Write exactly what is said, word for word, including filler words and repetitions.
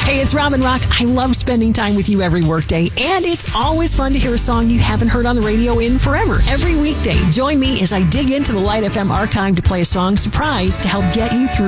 Hey, it's Robin Rock. I love spending time with you every workday, and it's always fun to hear a song you haven't heard on the radio in forever. Every weekday, join me as I dig into the Light F M archive to play a song surprise to help get you through